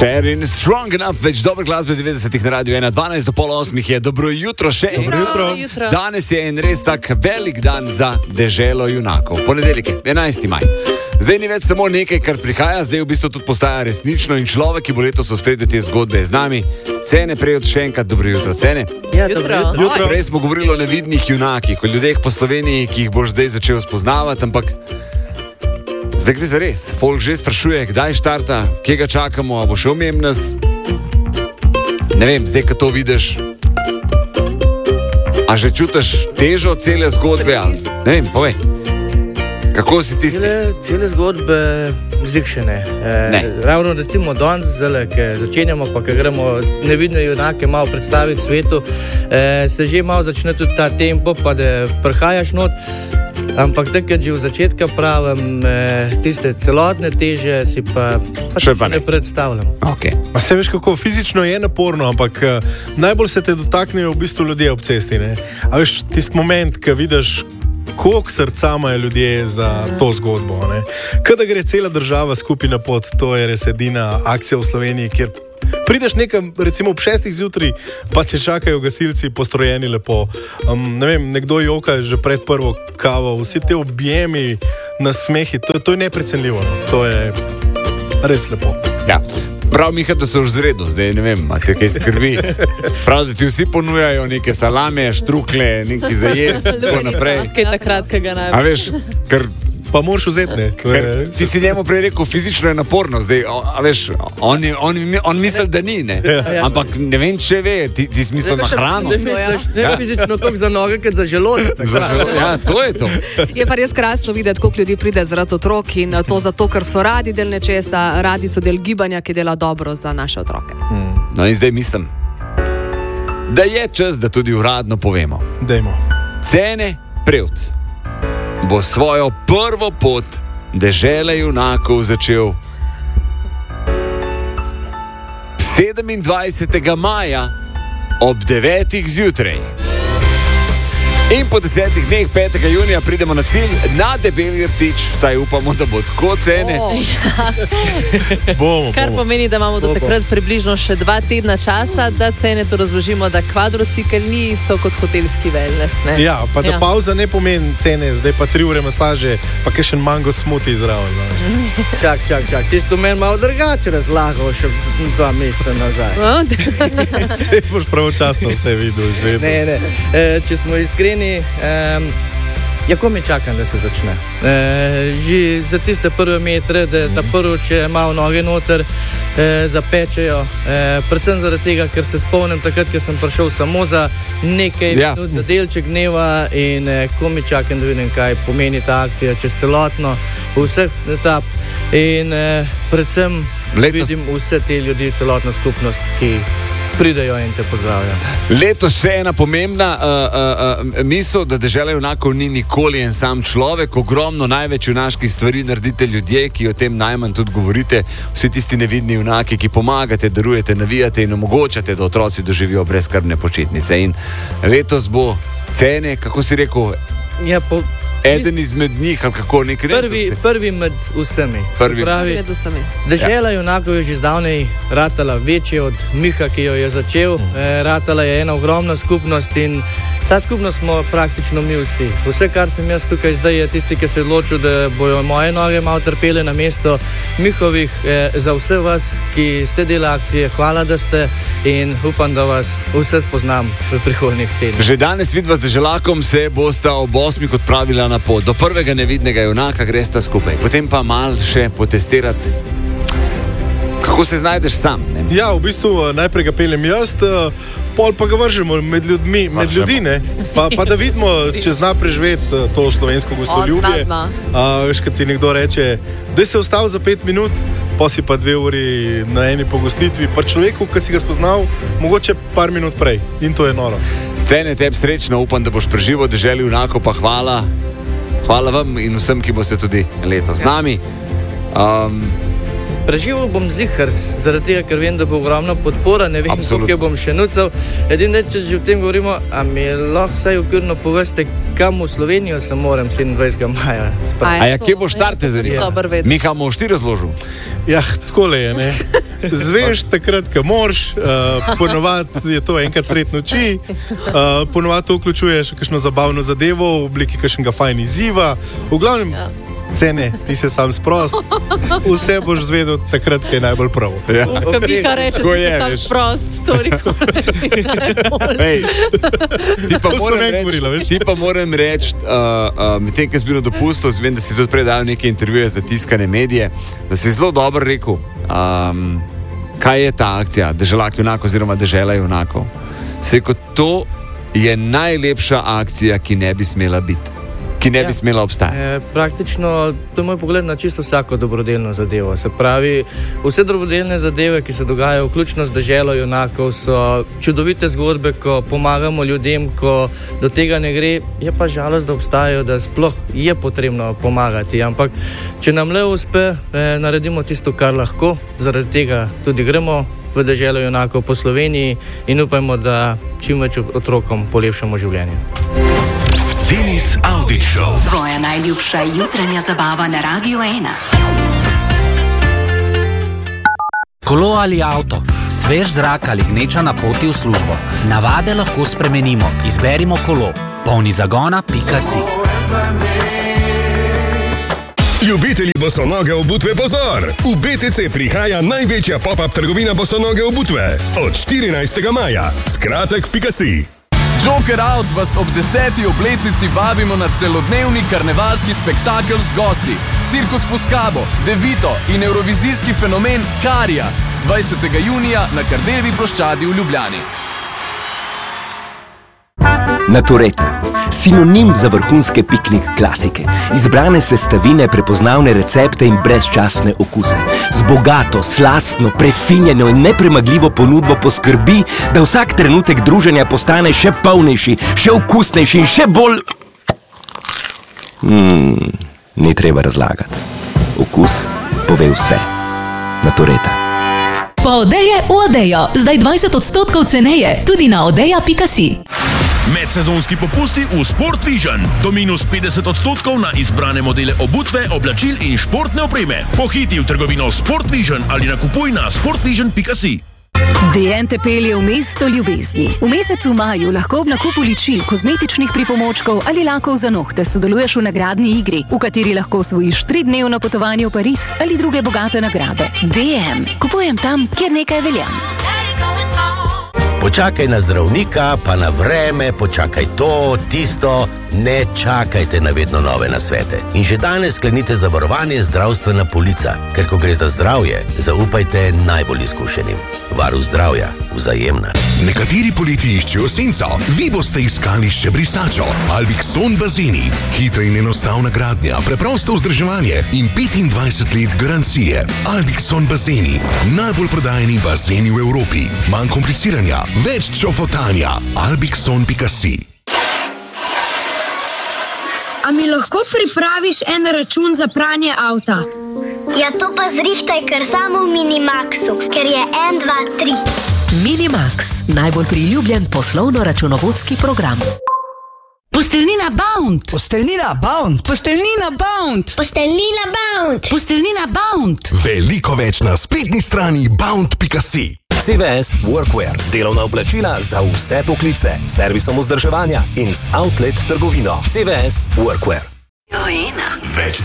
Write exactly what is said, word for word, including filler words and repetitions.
Sharing Strong Enough, več dobre glasbe devetdesetih na radiju ena, dvanajst do pol osmih je. Dobro jutro še. Dobro jutro. jutro. Danes je en res tak velik dan za deželo junakov. Ponedeljek je enajsti maj. Zdaj ni več samo nekaj, kar prihaja, zdaj v bistvu tudi postaja resnično in človek, ki bo letos v spredju te zgodbe z nami. Cene, prej od še enkrat dobro jutro. Cene? Ja, dobro jutro. jutro. Prej smo govorili o nevidnih junakih, o ljudeh po Sloveniji, ki jih boš zdaj začel spoznavati, ampak zdaj gre za res. Folk že sprašuje, kdaj štarta, kje ga čakamo, a bo šel mem nas. Ne vem, zdaj, ko to vidiš, a že čutiš težo cele zgodbe? Ali, ne vem, povej. Kako si tisti? Cele, cele zgodbe zikšene. E, ravno recimo danes, zelo, ki začenjamo, pa ki gremo nevidne junake malo predstaviti svetu, e, se že malo začne tudi ta tempo, pa da prihajaš not. Ampak takrat že v začetka pravim, e, tiste celotne teže si pa, pa Še pa ne predstavljam. Okay. A se veš, kako fizično je naporno, ampak uh, najbolj se te dotaknejo v bistvu ljudje ob cesti. Ne? A veš, tisti moment, ko vidiš, koliko srca imajo ljudje za to zgodbo. Kada gre cela država skupaj na pot, to je res edina akcija v Sloveniji, kjer prideš nekam, recimo ob šestih zjutraj, pa te čakajo gasilci postrojeni lepo. Um, ne vem, nekdo joka že pred prvo kavo, vsi te objemi, nasmehi, to, to je neprecenljivo. No? To je res lepo. Ja. Prav, Miha, da so v zredu, zdaj ne vem, imate kaj skrbi. Prav, da ti vsi ponujajo neke salame, štrukle, neki za jesti, tako naprej. Kaj takrat, kaj ga najbolj. A veš, ker... Pa moraš vzeti, ne? Ker ti si njemu prej rekel, fizično je naporno, zdaj, a veš, on, on, on misli, da ni, ne? Ampak ne vem, če ve, ti, ti si mislil na hrano. Ne misliš, ne Ja. fizično toliko za noge, kot za želodec. Ja, to je to. Je pa res krasno videti, koliko ljudi pride zaradi otrok in to zato, ker so radi del nečesa, radi so del gibanja, ki dela dobro za naše otroke. No in zdaj mislim, da je čas, da tudi uradno povemo. Dajmo. Cene Prevc bo svojo prvo pot dežele junakov začel sedemindvajsetega maja ob devetih zjutraj. In po desetih dneh, petega junija, pridemo na cilj na Debeli rtič, vsaj upamo, da bo tako cene. O, Bomo, Kar bomo. pomeni, da imamo do takrat približno še dva tedna časa, da cene to razložimo, da kvadrocikl ni isto kot hotelski wellness. Ne? Ja, pa da Ja. pauza ne pomeni cene, zdaj pa tri ure masaže, pa še en mango smuti zraven. No. Čak, čak, čak. Tisto meni malo drugače razlagal še dva meseca nazaj. Vse boš pravočasno vse videl, izvedel. Ne, ne. E, če smo iskreni, um, ja, ko mi čakam, da se začne. E, že za tiste prve metre, da, da prvo, če malo noge noter e, zapečejo. E, predvsem zaradi tega, ker se spomnim takrat, ker sem prišel samo za nekaj Ja. minut, za delček dneva in e, ko mi čakam, da vidim, kaj pomeni ta akcija čez celotno, vseh etap. In e, predvsem Letos- vidim vse te ljudi, celotno skupnost, ki pridejo in te pozdravijo. Letos še ena pomembna uh, uh, uh, misel, da dežela junakov ni nikoli en sam človek. Ogromno največ junaških stvari naredite ljudje, ki o tem najmanj tudi govorite. Vsi tisti nevidni junaki, ki pomagate, darujete, navijate in omogočate, da otroci doživijo brezskrbne počitnice. In letos bo cene, kako si rekel, Ja, po, eden izmed njih, ali kako nekaj prvi, prvi med vsemi. Se Prvi. pravi, Gredo sami. dežela junakov je že zdavnej ratala večja od Miha, ki jo je začel. E, ratala je ena ogromna skupnost in ta skupnost smo praktično mi vsi. Vse, kar sem jaz tukaj zdaj, je tisti, ki se je odločil, da bojo moje noge malo trpele na mesto Mihovih. E, za vse vas, ki ste del akcije, hvala, da ste in upam, da vas vse spoznam v prihodnjih tednih. Že danes vidva z deželakom se bosta ob osmih odpravila na pot. Do prvega nevidnega junaka gresta skupaj. Potem pa mal še potestirati, kako se znajdeš sam. Ne? Ja, v bistvu eh, najprej ga peljem jaz, eh, pol pa ga vržemo med ljudmi, med Vržemo. ljudi, ne? Pa, pa da vidimo, če zna preživeti eh, to slovensko gostoljubje. O, zna, A, veš, kad ti nekdo reče, da se ostal za pet minut, pa si pa dve uri na eni pogostitvi, pa človeku, ki si ga spoznal, mogoče par minut prej. In to je noro. Cene tebi srečno, upam, da boš preživel deželi junakov, pa hvala. Hvala vam in vsem, ki boste tudi letos z nami. Um, Preživel bom zihar, zaradi tega, ker vem, da bo ogromna podpora, ne vem, Absolutno. koliko jo bom še nucal. Edino, če že o tem govorimo, a mi lahko vsaj okvirno poveste, kam v Slovenijo se moram sedemindvajsetega maja spraviti. a ja, kje boš štarte zanimati? Dober ved. Miha, boš ti razložil? Ja, takole je, ne. Zveš takrat, ko moraš, uh, ponovadi je to enkrat sred noči, uh, ponovadi to vključuje še kakšno zabavno zadevo v obliki kakšnega fajn izziva. V glavnem, ja. Cene, ti se sam sprost, vse boš zvedel takrat, kaj je najbolj prav. Ja. Ko Miha reče, da si sam sprost, toliko Ej, ti pa moram reči, ti pa moram reči, uh, uh, medtem, ko si bil na dopustu, vem, da si tudi prej dal neke intervjuje za tiskane medije, da si zelo dobro rekel, um, kaj je ta akcija, Deželak junakov oziroma Dežela junakov. Se kot to je najlepša akcija, ki ne bi smela biti. Ki ne bi ja. smela obstajati. E, praktično, to je moj pogled na čisto vsako dobrodelno zadevo. Se pravi, vse dobrodelne zadeve, ki se dogajajo, vključno z Deželo junakov, so čudovite zgodbe, ko pomagamo ljudem, ko do tega ne gre. Je pa žalost, da obstajajo, da sploh je potrebno pomagati. Ampak, če nam le uspe, eh, naredimo tisto, kar lahko, zaradi tega tudi gremo v Deželo junakov po Sloveniji in upajmo, da čim več otrokom polepšamo življenje. Denis Avdić Show. Tvoja najljubša jutranja zabava na Radiu ena. Kolo ali avto, svež zrak ali gneča na poti v službo. Navade lahko spremenimo. Izberimo kolo. polni zagona pika si. Ljubitelji bosonoge obutve pozor! V B T C prihaja največja pop-up trgovina bosonoge obutve. Od štirinajstega maja. Skratek pika si. Joker Out vas ob deseti obletnici vabimo na celodnevni karnevalski spektakel z gosti. Cirkus Fuscabo, Devito in evrovizijski fenomen Karija. dvajsetega junija na Kardeljevi ploščadi v Ljubljani. Naturete. Sinonim za vrhunske piknik klasike. Izbrane sestavine, prepoznavne recepte in brezčasne okuse. Z bogato, slastno, prefinjeno in nepremagljivo ponudbo poskrbi, da vsak trenutek druženja postane še polnejši, še okusnejši in še bolj... Hmm, ni treba razlagati. Okus pove vse. Natureta. Po Odeje v Odejo. Zdaj dvajset odstotkov ceneje. Tudi na odeja pika si. Medsezonski popusti v Sport Vision. Do minus petdeset odstotkov na izbrane modele obutve, oblačil in športne opreme. Pohiti v trgovino Sport Vision ali nakupuj na sportvision pika si. D M te pelje v mesto ljubezni. V mesecu maju lahko ob nakupu ličil, kozmetičnih pripomočkov ali lakov za nohte sodeluješ v nagradni igri, v kateri lahko osvojiš tridnevno potovanje v Pariz ali druge bogate nagrade. D M. Kupujem tam, kjer nekaj velja. Počakaj na zdravnika, pa na vreme, počakaj to, tisto, ne čakajte na vedno nove nasvete. In že danes sklenite zavarovanje zdravstvena polica, ker ko gre za zdravje, zaupajte najbolj izkušenim. Varuh zdravja, Vzajemna. Nekateri poleti iščejo senco, vi boste iskali še brisačo. Albixon bazeni, hitra in enostavna gradnja, preprosto vzdrževanje in petindvajset let garancije. Albixon bazeni, najbolj prodajeni bazeni v Evropi. Manj kompliciranja, več čofotanja. albixon pika si. A mi lahko pripraviš en račun za pranje avta? Ja, to pa zrihtaj kar samo v Minimaxu, ker je en, dva, tri. Minimax, najbolj priljubljen poslovno-računovodski program. Posteljnina Bound! Posteljnina Bound! Posteljnina Bound! Posteljnina Bound! Posteljnina Bound! Veliko več na spletni strani bound pika si. C V S Workwear, delovna oblačila za vse poklice, servisom vzdrževanja in z outlet trgovino. C V S Workwear. Jo, ena. Več